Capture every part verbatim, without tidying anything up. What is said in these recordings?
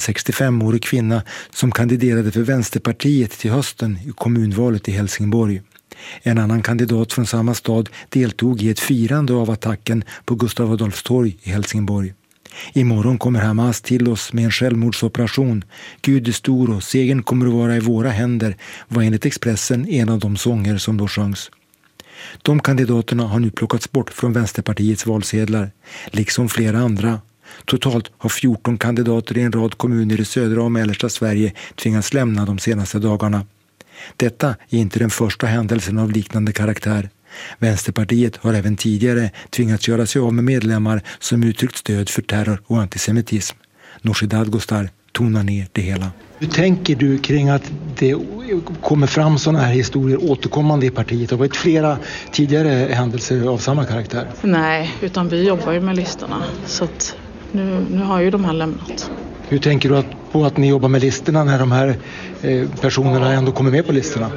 sextiofemårig kvinna som kandiderade för Vänsterpartiet till hösten i kommunvalet i Helsingborg. En annan kandidat från samma stad deltog i ett firande av attacken på Gustav Adolfs torg i Helsingborg. Imorgon kommer Hamas till oss med en självmordsoperation. Gud är stor och segern kommer att vara i våra händer, var enligt Expressen en av de sånger som då sjöngs. De kandidaterna har nu plockats bort från Vänsterpartiets valsedlar, liksom flera andra. Totalt har fjorton kandidater i en rad kommuner i södra och mellersta Sverige tvingats lämna de senaste dagarna. Detta är inte den första händelsen av liknande karaktär. Vänsterpartiet har även tidigare tvingats göra sig av med medlemmar som uttryckt stöd för terror och antisemitism. Nooshi Dadgostar tonar ner det hela. Hur tänker du kring att det kommer fram sådana här historier återkommande i partiet? Det har varit flera tidigare händelser av samma karaktär. Nej, utan vi jobbar ju med listorna. Så att nu, nu har ju de här lämnat. Hur tänker du att, på att ni jobbar med listorna när de här eh, personerna ändå kommer med på listorna?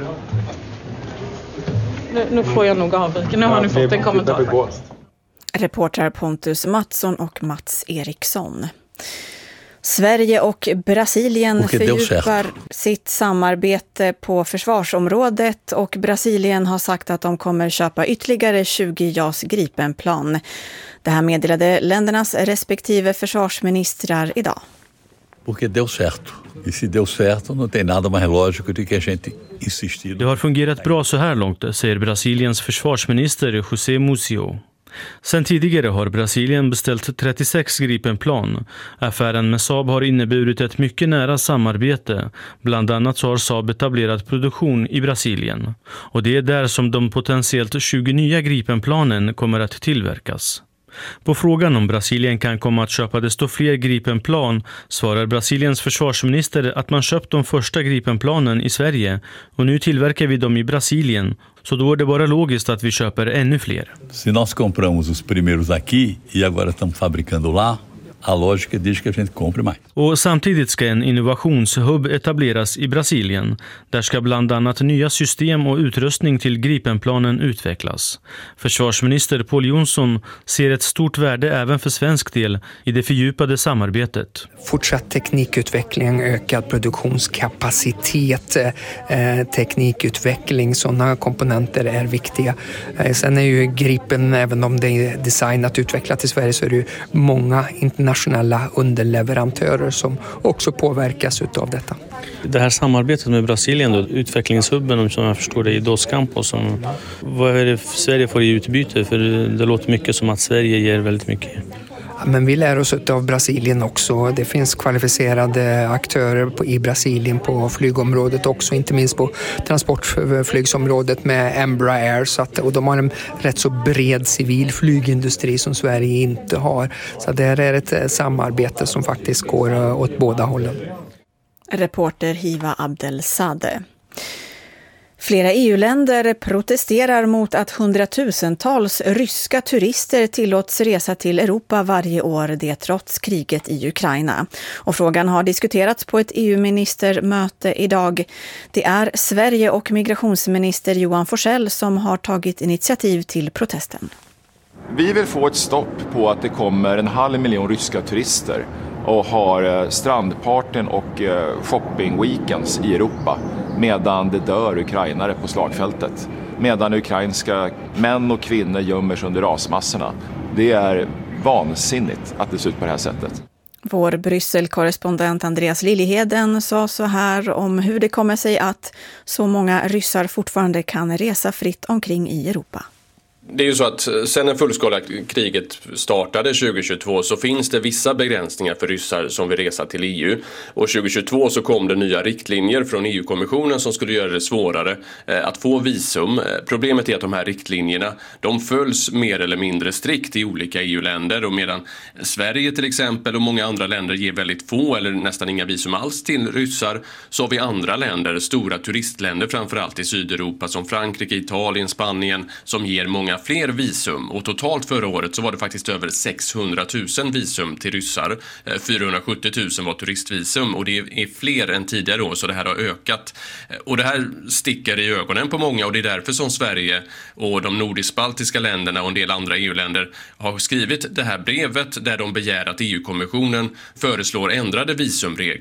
Nu, nu får jag nog avvika. Nu har ni fått en kommentar. Reporter Pontus Mattsson och Mats Eriksson. Sverige och Brasilien fördjupar sitt samarbete på försvarsområdet och Brasilien har sagt att de kommer köpa ytterligare tjugo JAS Gripenplan. Det här meddelade ländernas respektive försvarsministrar idag. Porque deu certo. E se deu certo, não tem nada mais lógico do que a gente insistir. Det har fungerat bra så här långt, säger Brasiliens försvarsminister José Musio. Sen tidigare har Brasilien beställt trettiosex Gripenplan. Affären med Saab har inneburit ett mycket nära samarbete. Bland annat så har Saab etablerat produktion i Brasilien. Och det är där som de potentiellt tjugo nya Gripenplanen kommer att tillverkas. På frågan om Brasilien kan komma att köpa desto fler Gripenplan svarar Brasiliens försvarsminister att man köpt de första Gripenplanen i Sverige och nu tillverkar vi dem i Brasilien, så då är det bara logiskt att vi köper ännu fler. Se nós compramos os primeiros aqui e agora estamos fabricando lá, a lógica diz que a gente compre mais. Och samtidigt ska en innovationshubb etableras i Brasilien. Där ska bland annat nya system och utrustning till Gripenplanen utvecklas. Försvarsminister Pål Jonson ser ett stort värde även för svensk del i det fördjupade samarbetet. Fortsatt teknikutveckling, ökad produktionskapacitet, eh, teknikutveckling, sådana komponenter är viktiga. Eh, sen är ju Gripen, även om det är designat utvecklat i Sverige, så är det ju många internationella nationella underleverantörer som också påverkas av detta. Det här samarbetet med Brasilien, då, utvecklingshubben som jag förstår det i Dos Campos, som, vad är det Sverige får i utbyte? För det låter mycket som att Sverige ger väldigt mycket. Men vi lär oss av Brasilien också. Det finns kvalificerade aktörer på, i Brasilien på flygområdet också, inte minst på transportflygsområdet med Embraer. Så att, och de har en rätt så bred civil flygindustri som Sverige inte har. Så det här är ett samarbete som faktiskt går åt båda hållen. Reporter Hiva Abdelsade. Flera E U-länder protesterar mot att hundratusentals ryska turister tillåts resa till Europa varje år, det trots kriget i Ukraina. Och frågan har diskuterats på ett E U-ministermöte idag. Det är Sverige och migrationsminister Johan Forssell som har tagit initiativ till protesten. Vi vill få ett stopp på att det kommer en halv miljon ryska turister och har strandparten och shoppingweekends i Europa medan det dör ukrainare på slagfältet. Medan ukrainska män och kvinnor gömmer sig under rasmassorna. Det är vansinnigt att det ser ut på det här sättet. Vår Bryssel-korrespondent Andreas Liljeheden sa så här om hur det kommer sig att så många ryssar fortfarande kan resa fritt omkring i Europa. Det är ju så att sen när fullskaliga kriget startade tjugohundratjugotvå så finns det vissa begränsningar för ryssar som vill resa till E U. Och tjugohundratjugotvå så kom det nya riktlinjer från E U-kommissionen som skulle göra det svårare att få visum. Problemet är att de här riktlinjerna, de följs mer eller mindre strikt i olika E U-länder, och medan Sverige till exempel och många andra länder ger väldigt få eller nästan inga visum alls till ryssar, så har vi andra länder, stora turistländer framförallt i Sydeuropa som Frankrike, Italien, Spanien, som ger många fler visum, och totalt förra året så var det faktiskt över sexhundratusen visum till ryssar. fyrahundrasjuttio tusen var turistvisum, och det är fler än tidigare år, så det här har ökat. Och det här sticker i ögonen på många, och det är därför som Sverige och de nordisk-baltiska länderna och en del andra E U-länder har skrivit det här brevet där de begär att E U-kommissionen föreslår ändrade visumregler